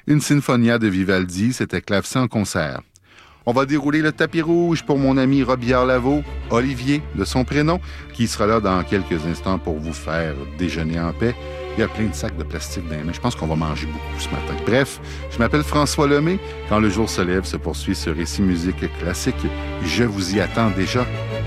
Une Sinfonia de Vivaldi, c'était Clavecin en concert. On va dérouler le tapis rouge pour mon ami Robillard Lavaux, Olivier de son prénom, qui sera là dans quelques instants pour vous faire déjeuner en paix. Il y a plein de sacs de plastique dans les mains. Je pense qu'on va manger beaucoup ce matin. Bref, je m'appelle François Lemay. Quand le jour se lève, se poursuit ce récit musique classique. Je vous y attends déjà.